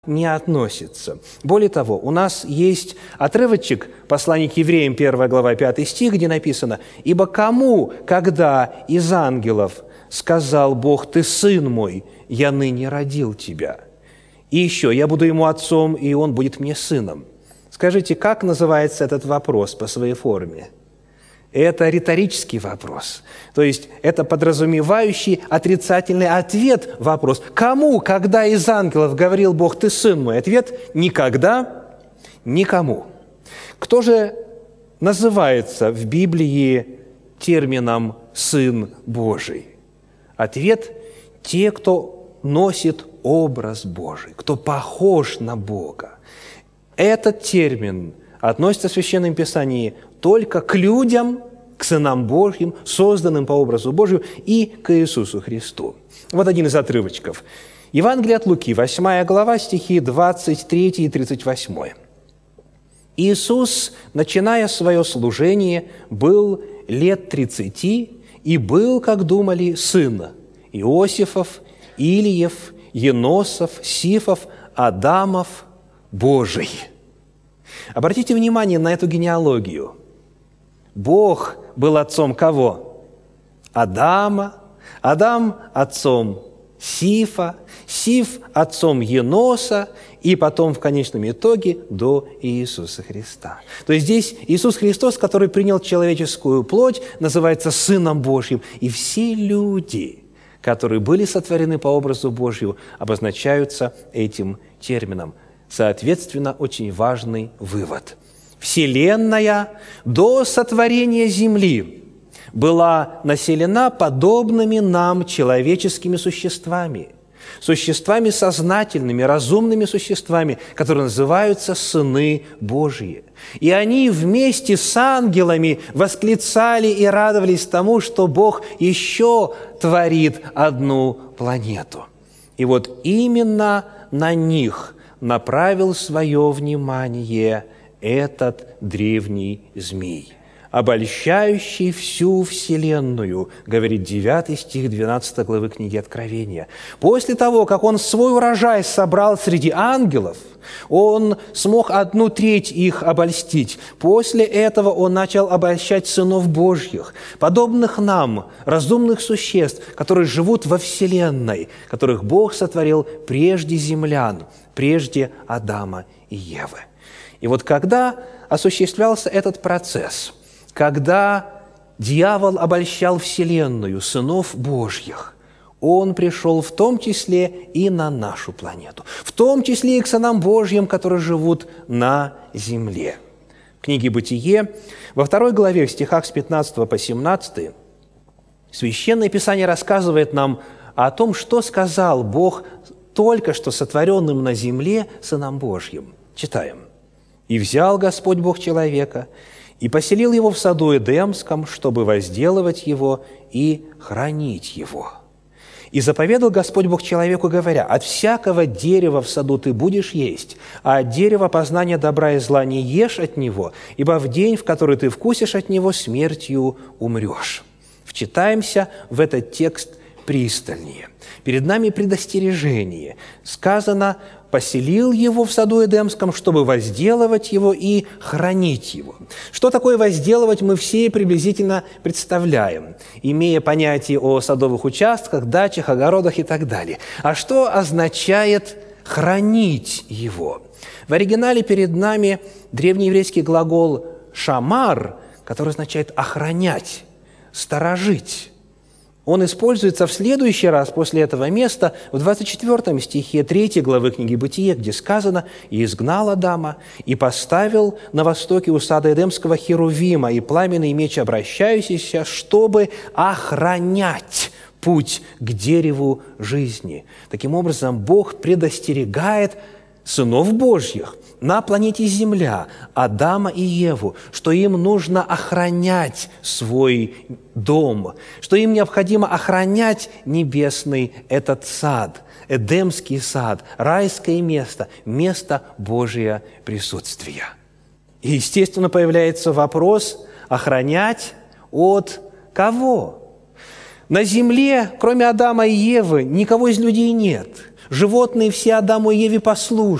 не относится. Более того, у нас есть отрывочек, послание к евреям, 1 глава, 5 стих, где написано: «Ибо кому, когда из ангелов сказал Бог: Ты сын мой, я ныне родил тебя. И еще, я буду ему отцом, и он будет мне сыном». Скажите, как называется этот вопрос по своей форме? Это риторический вопрос. То есть это подразумевающий отрицательный ответ вопрос. Кому, когда из ангелов говорил Бог: «Ты сын мой»? Ответ: никогда, никому. Кто же называется в Библии термином «сын Божий»? Ответ: те, кто носит образ Божий, кто похож на Бога. Этот термин относится в Священном Писании только к людям, к сынам Божьим, созданным по образу Божию, и к Иисусу Христу. Вот один из отрывочков. Евангелие от Луки, 8 глава, стихи 23 и 38. «Иисус, начиная свое служение, был лет 30, и был, как думали, сын Иосифов, Илиев, Еносов, Сифов, Адамов, Божий». Обратите внимание на эту генеалогию. Бог был отцом кого? Адама. Адам – отцом Сифа. Сиф – отцом Еноса. И потом, в конечном итоге, до Иисуса Христа. То есть здесь Иисус Христос, который принял человеческую плоть, называется Сыном Божьим. И все люди, которые были сотворены по образу Божию, обозначаются этим термином. Соответственно, очень важный вывод. Вселенная до сотворения Земли была населена подобными нам человеческими существами, существами сознательными, разумными существами, которые называются сыны Божьи. И они вместе с ангелами восклицали и радовались тому, что Бог еще творит одну планету. И вот именно на них направил свое внимание этот древний змей, обольщающий всю вселенную, говорит 9 стих 12 главы книги Откровения. После того, как он свой урожай собрал среди ангелов, он смог 1/3 их обольстить. После этого он начал обольщать сынов Божьих, подобных нам, разумных существ, которые живут во вселенной, которых Бог сотворил прежде землян, прежде Адама и Евы. И вот когда осуществлялся этот процесс, когда дьявол обольщал вселенную, сынов Божьих, он пришел в том числе и на нашу планету, в том числе и к сынам Божьим, которые живут на земле. В книге «Бытие» во 2 главе, в стихах с 15 по 17, Священное Писание рассказывает нам о том, что сказал Бог только что сотворенным на земле сынам Божьим. Читаем. «И взял Господь Бог человека, и поселил его в саду Эдемском, чтобы возделывать его и хранить его. И заповедал Господь Бог человеку, говоря: от всякого дерева в саду ты будешь есть, а от дерева познания добра и зла не ешь от него, ибо в день, в который ты вкусишь от него, смертью умрешь». Вчитаемся в этот текст пристальнее. Перед нами предостережение. Сказано: поселил его в саду Эдемском, чтобы возделывать его и хранить его. Что такое возделывать, мы все приблизительно представляем, имея понятие о садовых участках, дачах, огородах и так далее. А что означает хранить его? В оригинале перед нами древнееврейский глагол «шамар», который означает охранять, сторожить. Он используется в следующий раз после этого места в 24 стихе 3 главы книги «Бытие», где сказано: «И изгнал Адама, и поставил на востоке у сада Эдемского херувима и пламенный меч обращающийся, чтобы охранять путь к дереву жизни». Таким образом, Бог предостерегает сынов Божьих на планете Земля, Адама и Еву, что им нужно охранять свой дом, что им необходимо охранять небесный этот сад, Эдемский сад, райское место, место Божия присутствия. И, естественно, появляется вопрос: охранять от кого? На земле, кроме Адама и Евы, никого из людей нет. Животные все Адаму и Еве послушны.